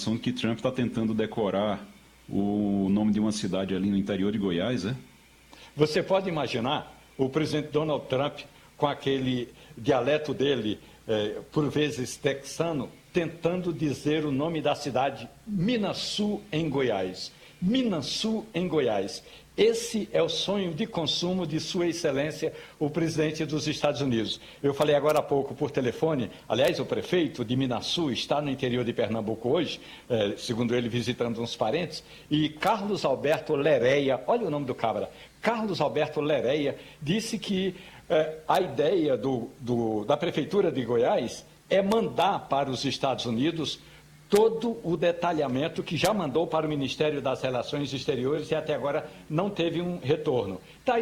informação de que Trump está tentando decorar o nome de uma cidade ali no interior de Goiás, é? Você pode imaginar o presidente Donald Trump com aquele dialeto dele, por vezes texano, tentando dizer o nome da cidade Minaçu, em Goiás. Minaçu, em Goiás. Esse é o sonho de consumo de Sua Excelência, o presidente dos Estados Unidos. Eu falei agora há pouco por telefone, aliás, o prefeito de Minaçu está no interior de Pernambuco hoje, segundo ele, visitando uns parentes, e Carlos Alberto Lereia, olha o nome do cabra, Carlos Alberto Lereia, disse que a ideia da Prefeitura de Goiás é mandar para os Estados Unidos todo o detalhamento que já mandou para o Ministério das Relações Exteriores e até agora não teve um retorno.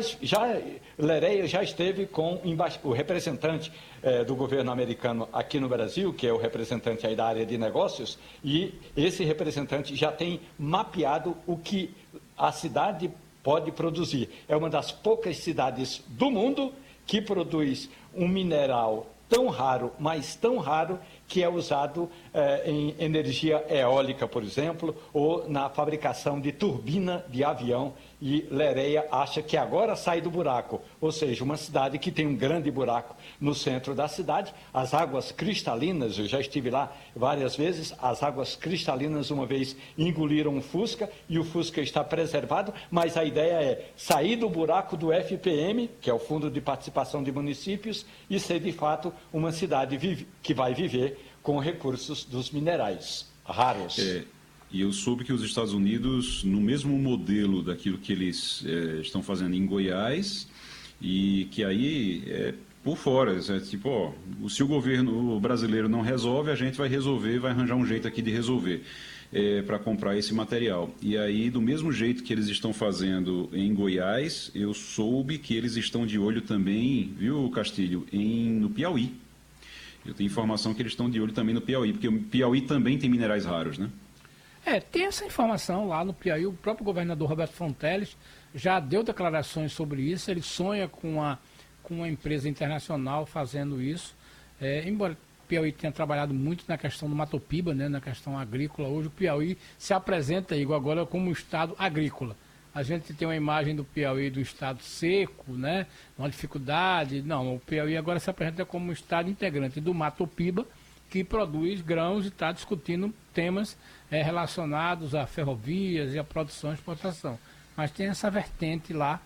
Lereia já esteve com o representante do governo americano aqui no Brasil, que é o representante aí da área de negócios, e esse representante já tem mapeado o que a cidade pode produzir. É uma das poucas cidades do mundo que produz um mineral tão raro, mas tão raro, que é usado em energia eólica, por exemplo, ou na fabricação de turbina de avião, e Lereia acha que agora sai do buraco, ou seja, uma cidade que tem um grande buraco no centro da cidade, as águas cristalinas, eu já estive lá várias vezes, as águas cristalinas uma vez engoliram um Fusca, e o Fusca está preservado, mas a ideia é sair do buraco do FPM, que é o Fundo de Participação de Municípios, e ser de fato uma cidade que vai viver com recursos dos minerais raros. E eu soube que os Estados Unidos, no mesmo modelo daquilo que eles estão fazendo em Goiás, e que aí por fora, tipo, se o governo brasileiro não resolve, a gente vai resolver, vai arranjar um jeito aqui de resolver para comprar esse material. E aí, do mesmo jeito que eles estão fazendo em Goiás, eu soube que eles estão de olho também, viu, Castilho, no Piauí. Eu tenho informação que eles estão de olho também no Piauí, porque o Piauí também tem minerais raros, né? Tem essa informação lá no Piauí. O próprio governador Roberto Fonteles já deu declarações sobre isso. Ele sonha com uma empresa internacional fazendo isso. Embora o Piauí tenha trabalhado muito na questão do Matopiba, né, na questão agrícola, hoje o Piauí se apresenta, Igor, agora como um estado agrícola. A gente tem uma imagem do Piauí do estado seco, né, uma dificuldade. Não, o Piauí agora se apresenta como um estado integrante do Matopiba, que produz grãos e está discutindo temas relacionados a ferrovias e a produção e exportação. Mas tem essa vertente lá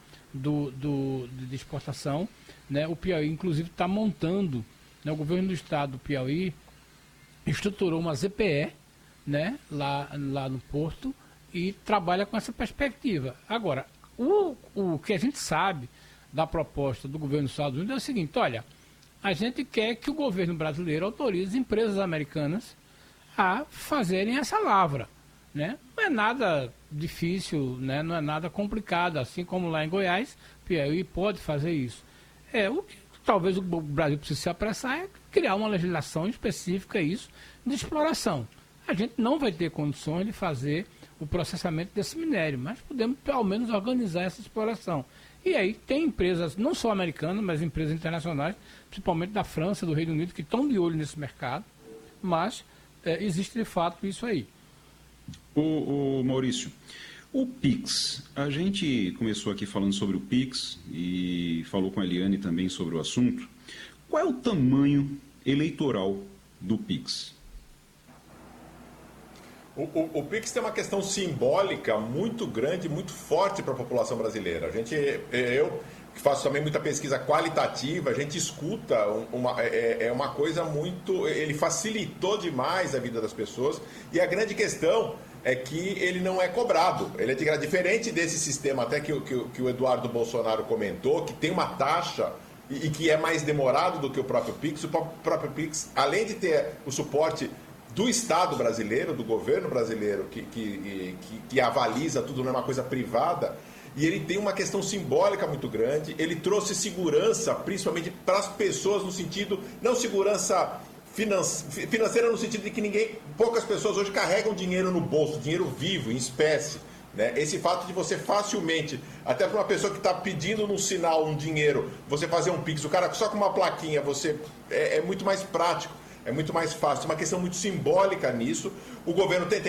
de exportação, né? O Piauí, inclusive, está montando, né? O governo do estado do Piauí estruturou uma ZPE, né? lá no Porto, e trabalha com essa perspectiva. Agora, o que a gente sabe da proposta do governo dos Estados Unidos é o seguinte: olha, a gente quer que o governo brasileiro autorize empresas americanas a fazerem essa lavra, né? Não é nada difícil, né? Não é nada complicado, assim como lá em Goiás, Piauí pode fazer isso. O que talvez o Brasil precise se apressar é criar uma legislação específica isso de exploração. A gente não vai ter condições de fazer o processamento desse minério, mas podemos pelo menos organizar essa exploração. E aí tem empresas, não só americanas, mas empresas internacionais, principalmente da França, do Reino Unido, que estão de olho nesse mercado, mas existe de fato isso aí. O Maurício, o PIX, a gente começou aqui falando sobre o PIX e falou com a Eliane também sobre o assunto. Qual é o tamanho eleitoral do PIX? O PIX tem uma questão simbólica muito grande, muito forte para a população brasileira. Eu que faço também muita pesquisa qualitativa, a gente escuta uma coisa muito... Ele facilitou demais a vida das pessoas, e a grande questão é que ele não é cobrado. Ele é diferente desse sistema até que o Eduardo Bolsonaro comentou, que tem uma taxa e que é mais demorado do que o próprio PIX. O próprio PIX, além de ter o suporte do Estado brasileiro, do governo brasileiro, que avaliza tudo, não é uma coisa privada, e ele tem uma questão simbólica muito grande. Ele trouxe segurança, principalmente para as pessoas, no sentido, não segurança financeira no sentido de que poucas pessoas hoje carregam dinheiro no bolso, dinheiro vivo, em espécie, né? Esse fato de você facilmente, até para uma pessoa que está pedindo num sinal um dinheiro, você fazer um Pix, o cara só com uma plaquinha, é muito mais prático. É muito mais fácil, é uma questão muito simbólica nisso. O governo tem